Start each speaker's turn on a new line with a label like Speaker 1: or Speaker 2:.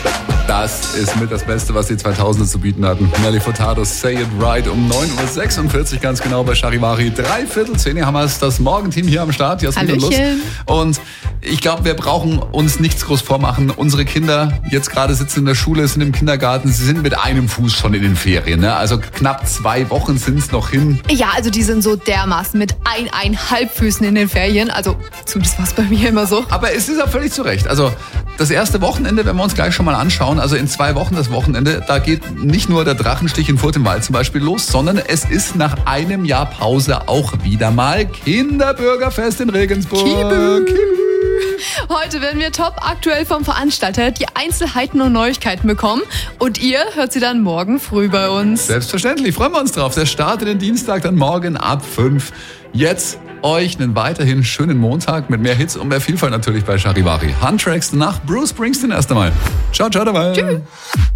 Speaker 1: Das ist mit das Beste, was die 2000er zu bieten hatten. Nelly Furtado, Say It Right, um 9.46 Uhr ganz genau bei Charivari. 9:45 haben wir es, das Morgenteam hier am Start. Jasmin und Lust. Und ich glaube, wir brauchen uns nichts groß vormachen. Unsere Kinder jetzt gerade sitzen in der Schule, sind im Kindergarten. Sie sind mit einem Fuß schon in den Ferien. Ne? Also knapp 2 Wochen sind es noch hin.
Speaker 2: Ja, also die sind so dermaßen mit 1,5 Füßen in den Ferien. Also zumindest war es bei mir immer so.
Speaker 1: Aber es ist ja völlig zu Recht. Also das erste Wochenende, wenn wir uns gleich schon mal anschauen, also in 2 Wochen das Wochenende, da geht nicht nur der Drachenstich in Furth im Wald zum Beispiel los, sondern es ist nach einem Jahr Pause auch wieder mal Kinderbürgerfest in Regensburg.
Speaker 2: Kibu. Heute werden wir top aktuell vom Veranstalter die Einzelheiten und Neuigkeiten bekommen. Und ihr hört sie dann morgen früh bei uns.
Speaker 1: Selbstverständlich, freuen wir uns drauf. Der Start in den Dienstag dann morgen ab 5. Jetzt euch einen weiterhin schönen Montag mit mehr Hits und mehr Vielfalt natürlich bei Charivari. Handtracks nach Bruce Springsteen erst einmal. Ciao, ciao dabei.
Speaker 2: Tschüss.